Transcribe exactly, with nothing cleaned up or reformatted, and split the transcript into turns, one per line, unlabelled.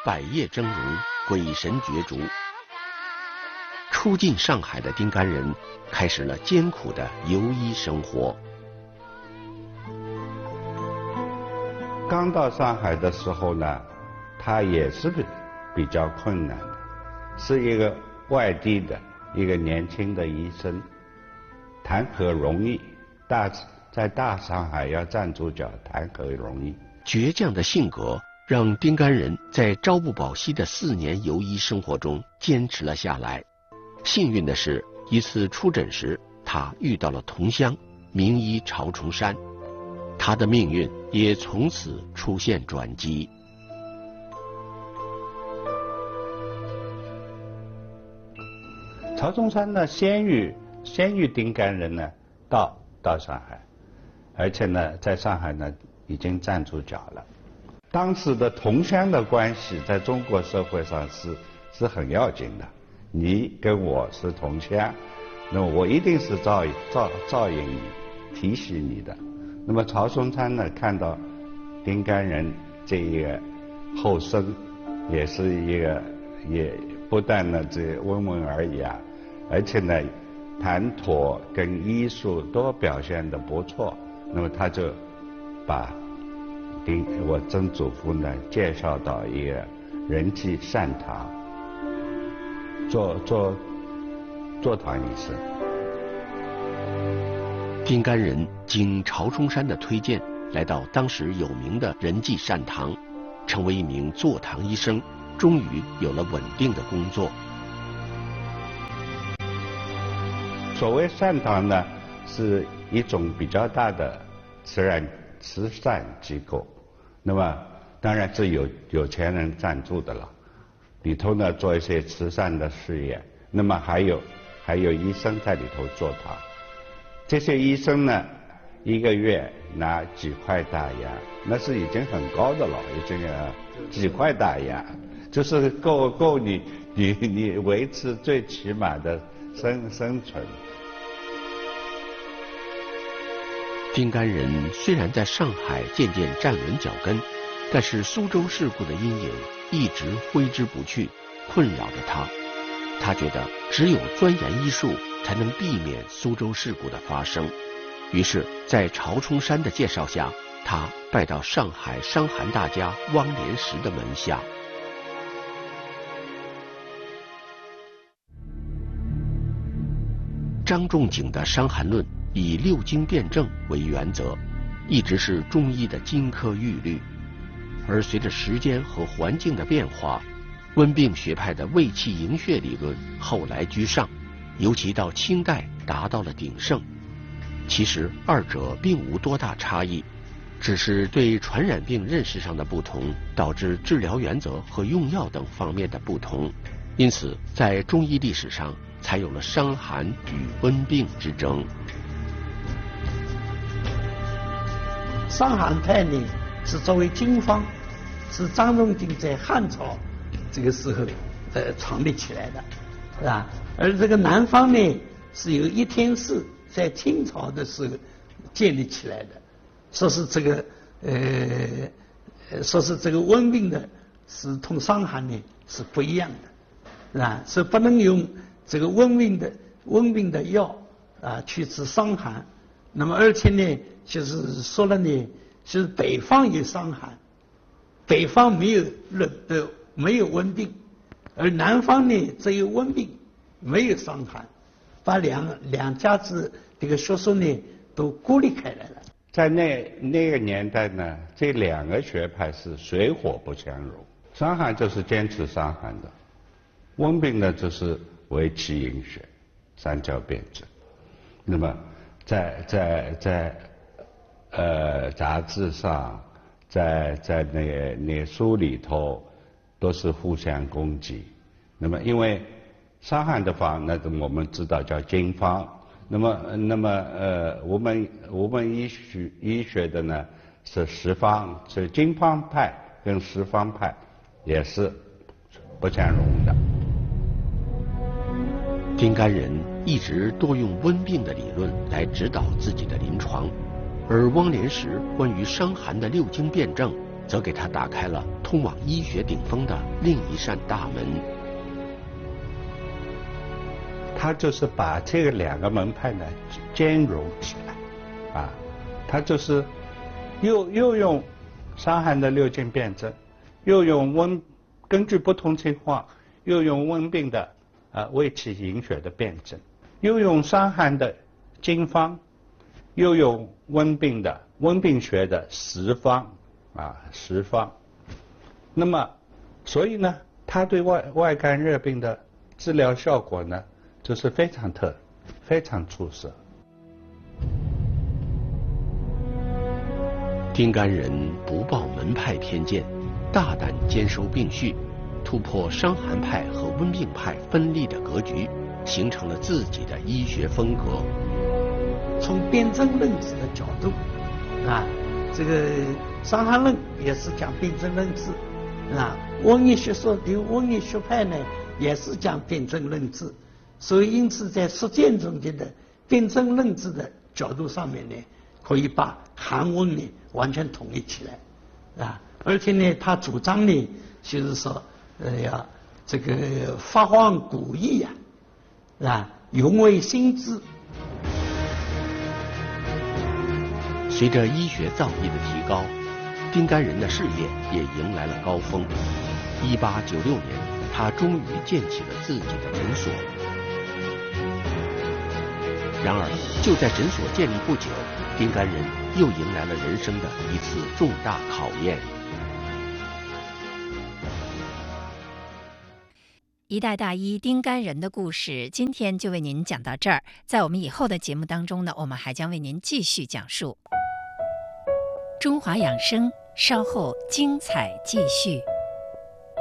百业峥嵘，鬼神角逐。初进上海的丁甘人开始了艰苦的游医生活。
刚到上海的时候呢，他也是比比较困难的，是一个外地的一个年轻的医生，谈何容易？大在大上海要站住脚，谈何容易？
倔强的性格让丁甘人在朝不保夕的四年游医生活中坚持了下来。幸运的是，一次出诊时，他遇到了同乡名医曹崇山，他的命运也从此出现转机。
曹崇山呢，先于先于丁甘人呢到到上海，而且呢，在上海呢已经站住脚了。当时的同乡的关系，在中国社会上是是很要紧的。你跟我是同乡，那么我一定是照照照应你、提携你的。那么曹崇山呢，看到丁甘人这一个后生，也是一个也不但呢这温文尔雅，而且呢谈吐跟医术都表现得不错，那么他就把丁我曾祖父呢介绍到一个仁济善堂做做做堂医生。
丁甘人经曹崇山的推荐，来到当时有名的仁济善堂，成为一名坐堂医生，终于有了稳定的工作。
所谓善堂呢，是一种比较大的慈善慈善机构，那么当然是有有钱人赞助的了，里头呢做一些慈善的事业，那么还有还有医生在里头坐堂，这些医生呢一个月拿几块大洋，那是已经很高的了，已经啊几块大洋，就是够够你你你维持最起码的生生存。
丁甘人虽然在上海渐渐站稳脚跟，但是苏州事故的阴影一直挥之不去，困扰着他。他觉得只有钻研医术，才能避免苏州事故的发生。于是，在曹崇山的介绍下，他拜到上海伤寒大家汪连石的门下。张仲景的《伤寒论》以六经辩证为原则，一直是中医的金科玉律。而随着时间和环境的变化，温病学派的卫气营血理论后来居上，尤其到清代达到了鼎盛。其实二者并无多大差异，只是对传染病认识上的不同，导致治疗原则和用药等方面的不同。因此，在中医历史上才有了伤寒与温病之争。
伤寒派呢是作为经方，是张仲景在汉朝这个时候呃创立起来的，是吧？而这个南方呢是由一天士在清朝的时候建立起来的，说是这个呃说是这个温病的是同伤寒呢是不一样的，是吧？所以不能用这个温病的温病的药啊去治伤寒。那么而且呢就是说了呢，就是北方有伤寒，北方没有热呃没有温病，而南方呢只有温病没有伤寒，把两两家子这个学说呢都孤立开来了。
在那那个年代呢，这两个学派是水火不相容，伤寒就是坚持伤寒的，温病呢就是为气营血，三焦辩证。那么在在在呃杂志上，在在那个那书里头都是互相攻击。那么因为伤寒的方，那个我们知道叫经方。那么那么呃我们我们医学医学的呢是十方，所以经方派跟十方派也是不相容的。
丁甘人一直多用温病的理论来指导自己的临床，而汪连石关于伤寒的六经辩证则给他打开了通往医学顶峰的另一扇大门。
他就是把这个两个门派呢兼容起来，啊，他就是又又用伤寒的六经辨证，又用温根据不同情况，又用温病的啊卫气营血的辨证，又用伤寒的经方，又用温病的温病学的实方啊实方。那么，所以呢，他对外外感热病的治疗效果呢，就是非常特非常出色。
丁干人不抱门派偏见，大胆兼收并蓄，突破伤寒派和温病派分立的格局，形成了自己的医学风格。
从辨证论治的角度，啊，这个伤寒论也是讲辨证论治，啊，温疫学说的温疫学派呢也是讲辨证论治，所以因此在实践中间的辨证论治的角度上面呢，可以把寒温呢完全统一起来，啊，而且呢，他主张呢就是说，呃呀，这个发放古意呀，啊，永为新知。
随着医学造诣的提高，丁干人的事业也迎来了高峰。一八九六年，他终于建起了自己的诊所。然而，就在诊所建立不久，丁干人又迎来了人生的一次重大考验。
一代大医丁干人的故事，今天就为您讲到这儿。在我们以后的节目当中呢，我们还将为您继续讲述。中华养生，稍后精彩继续。